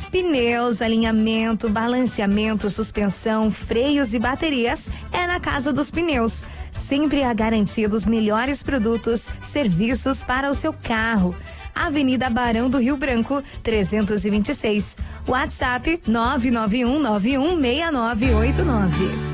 Pneus, alinhamento, balanceamento, suspensão, freios e baterias é na Casa dos Pneus. Sempre a garantia dos melhores produtos, serviços para o seu carro. Avenida Barão do Rio Branco, 326. WhatsApp 991916989.